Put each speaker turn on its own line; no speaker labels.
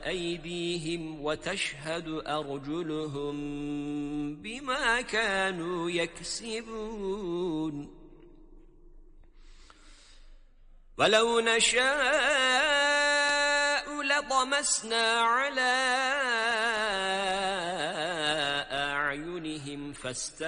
أيديهم وتشهد أرجلهم بما كانوا يكسبون ولو نشاء لطمسنا على أعينهم